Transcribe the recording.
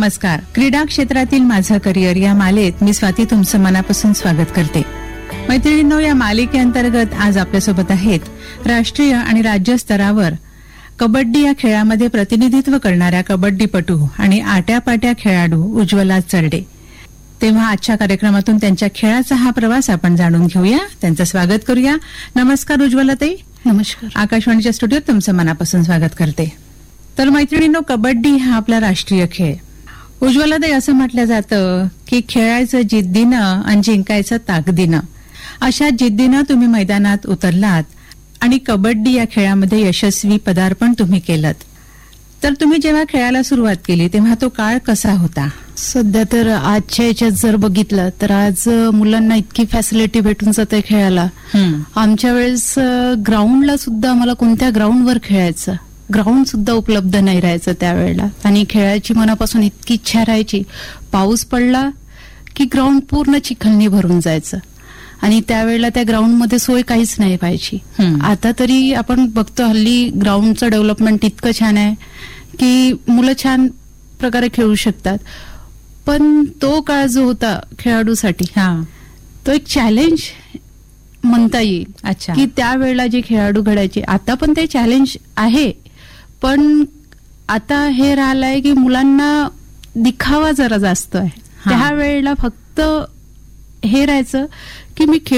नमस्कार. क्रीडा क्षेत्रातील माझं करिअर या मालेत मी स्वाती तुमचं मनापासून स्वागत करते. मैत्रिणींनो, या मालिकेअंतर्गत आज आपल्यासोबत आहेत राष्ट्रीय आणि राज्य स्तरावर कबड्डी या खेळामध्ये प्रतिनिधित्व करणाऱ्या कबड्डीपटू आणि आट्यापाट्या खेळाडू उज्ज्वला चरडे. तेव्हा आजच्या कार्यक्रमातून त्यांच्या खेळाचा हा प्रवास आपण जाणून घेऊया. त्यांचं स्वागत करूया. नमस्कार उज्ज्वलाताई. नमस्कार. आकाशवाणीच्या स्टुडिओत तुमचं मनापासून स्वागत करते. तर मैत्रिणींनो, कबड्डी हा आपला राष्ट्रीय खेळ. उज्ज्वलाताई, असं म्हटलं जातं की खेळायचं जिद्दीनं आणि जिंकायचं ताकदीनं. अशा जिद्दीनं तुम्ही मैदानात उतरलात आणि कबड्डी या खेळामध्ये यशस्वी पदार्पण तुम्ही केलं. तर तुम्ही जेव्हा खेळायला सुरुवात केली तेव्हा तो काळ कसा होता? सध्या तर आजच्या याच्यात जर बघितलं तर आज मुलांना इतकी फॅसिलिटी भेटून जाते खेळायला. आमच्या वेळेस ग्राउंडला सुद्धा आम्हाला कोणत्या ग्राउंडवर खेळायचं, ग्राउंड सुद्धा उपलब्ध नाही राहायचं त्यावेळेला. आणि खेळायची मनापासून इतकी इच्छा राहायची. पाऊस पडला की ग्राउंड पूर्ण चिखलनी भरून जायचं आणि त्यावेळेला त्या ग्राउंडमध्ये सोय काहीच नाही पाहिजे. आता तरी आपण बघतो हल्ली ग्राउंडचं डेव्हलपमेंट इतकं छान आहे की मुलं छान प्रकारे खेळू शकतात. पण तो काळ जो होता खेळाडूसाठी तो एक चॅलेंज म्हणता येईल. अच्छा. की त्यावेळेला जे खेळाडू घडायचे, आता पण ते चॅलेंज आहे, पण आता हे राहिलंय की मुलांना दिखावा जरा जास्त आहे. त्यावेळेला फक्त हे राहायचं की मी